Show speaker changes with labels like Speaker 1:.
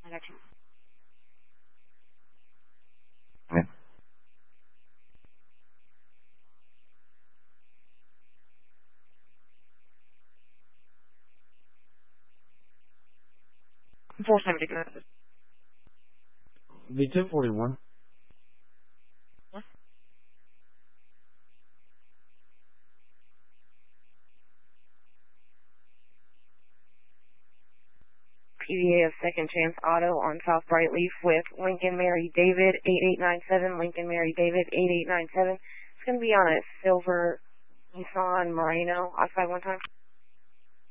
Speaker 1: I got you.
Speaker 2: Yeah.
Speaker 1: 470, go ahead.
Speaker 2: V1041.
Speaker 1: Huh? PDA of Second Chance Auto on South Brightleaf with Lincoln Mary David 8897. Lincoln Mary David 8897. It's going to be on a silver Nissan Murano. I'll try one time.